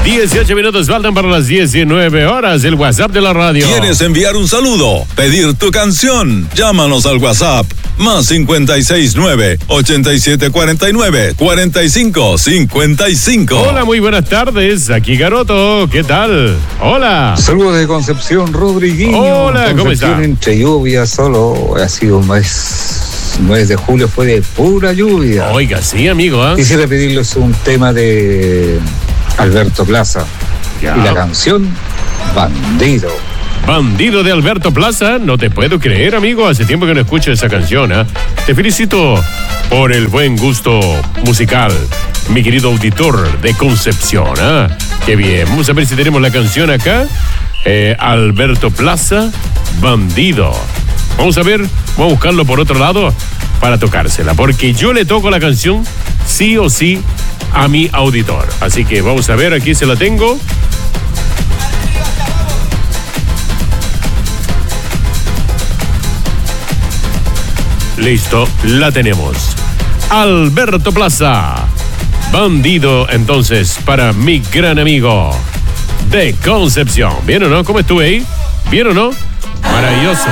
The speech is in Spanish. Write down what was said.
18 minutos faltan para las 19 horas. El WhatsApp de la radio. ¿Quieres enviar un saludo? ¿Pedir tu canción? Llámanos al WhatsApp. Más 569-8749-4555. Hola, muy buenas tardes. Aquí Garoto. ¿Qué tal? Hola. Saludos de Concepción, Rodriguinho. Hola, ¿cómo está? Entre lluvia solo. Ha sido un mes de julio, fue de pura lluvia. Oiga, sí, amigo. Quisiera pedirles un tema de Alberto Plaza. Ya. Y la canción Bandido. Bandido de Alberto Plaza, no te puedo creer, amigo. Hace tiempo que no escucho esa canción, ¿eh? Te felicito por el buen gusto musical, mi querido auditor de Concepción, ¿eh? Qué bien. Vamos a ver si tenemos la canción acá. Alberto Plaza, Bandido. Vamos a ver, vamos a buscarlo por otro lado para tocársela, porque yo le toco la canción sí o sí a mi auditor. Así que vamos a ver, aquí se la tengo. Listo, la tenemos. Alberto Plaza, Bandido, entonces, para mi gran amigo de Concepción. ¿Bien o no? ¿Cómo estuve ahí? ¿Bien o no? Maravilloso.